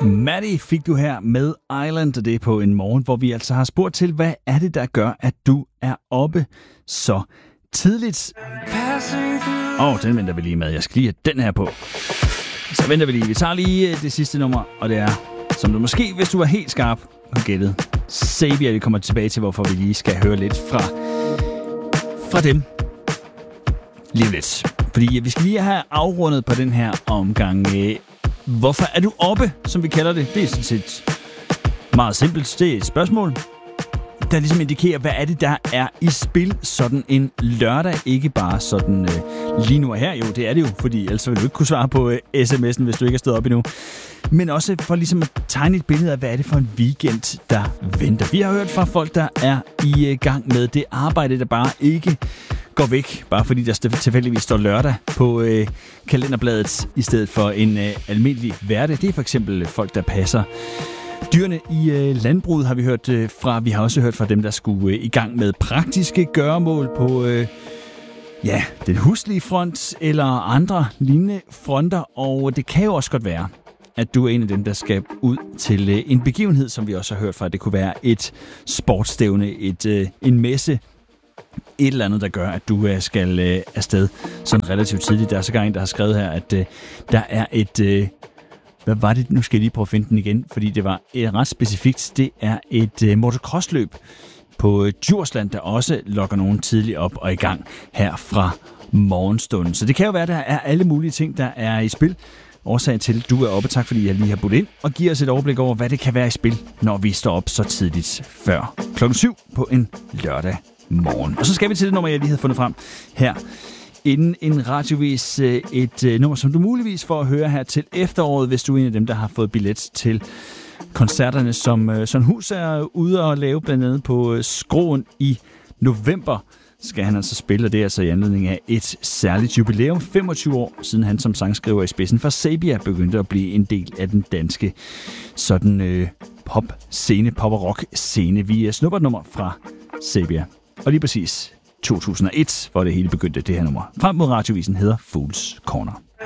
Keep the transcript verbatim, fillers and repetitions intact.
Maddie fik du her med Island, og det er på en morgen, hvor vi altså har spurgt til, hvad er det, der gør, at du er oppe så tidligt? Åh, oh, den venter vi lige med. Jeg skal lige have den her på. Så venter vi lige. Vi tager lige det sidste nummer, og det er, som du måske, hvis du er helt skarp på gættet, Sabia, vi kommer tilbage til, hvorfor vi lige skal høre lidt fra, fra dem. Lige lidt. Fordi vi skal lige have afrundet på den her omgang. Hvorfor er du oppe, som vi kalder det? Det er sådan set meget simpelt. Det er et spørgsmål, der ligesom indikerer, hvad er det, der er i spil sådan en lørdag. Ikke bare sådan øh, lige nu og her. Jo, det er det jo, fordi ellers vil du ikke kunne svare på øh, sms'en, hvis du ikke er stået op endnu. Men også for ligesom at tegne et billede af, hvad er det for en weekend, der venter. Vi har hørt fra folk, der er i øh, gang med det arbejde, der bare ikke går væk, bare fordi der tilfældigvis står lørdag på øh, kalenderbladet i stedet for en øh, almindelig hverdag. Det er for eksempel folk, der passer dyrene i øh, landbruget, har vi hørt øh, fra. Vi har også hørt fra dem, der skulle øh, i gang med praktiske gøremål på øh, ja, den huslige front eller andre lignende fronter. Og det kan jo også godt være, at du er en af dem, der skal ud til øh, en begivenhed, som vi også har hørt fra. Det kunne være et sportsstævne, et, øh, en messe, et eller andet, der gør, at du øh, skal øh, afsted sådan relativt tidligt. Der er så gang en, der har skrevet her, at øh, der er et... Øh, hvad var det? Nu skal jeg lige prøve at finde den igen, fordi det var øh, ret specifikt. Det er et øh, motocrossløb på øh, Djursland, der også lokker nogen tidligt op og i gang her fra morgenstunden. Så det kan jo være, at der er alle mulige ting, der er i spil. Årsagen til, at du er oppe. Tak fordi jeg lige har budt ind og giver os et overblik over, hvad det kan være i spil, når vi står op så tidligt før klokken syv på en lørdag morgen. Og så skal vi til det nummer, jeg lige havde fundet frem her inden en radiovis. Et nummer, som du muligvis får at høre her til efteråret, hvis du er en af dem, der har fået billet til koncerterne, som Søren Hus er ude og lave blandt andet på Skroen i november. Skal han altså spille, og det er altså i anledning af et særligt jubilæum. femogtyve år siden han som sangskriver i spidsen for Sabia begyndte at blive en del af den danske sådan øh, pop-scene, pop- og rock-scene. Vi snupper et nummer fra Sabia. Og lige præcis to tusind og et, hvor det hele begyndte, det her nummer. Frem mod radiovisen hedder Fools Corner.